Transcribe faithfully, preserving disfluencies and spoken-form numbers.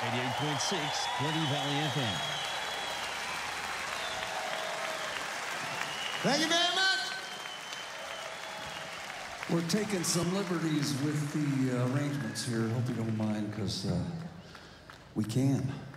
eighty-eight point six, Plenty Valley F M. Thank you very much. We're taking some liberties with the uh, arrangements here. Hope you don't mind, because uh, we can.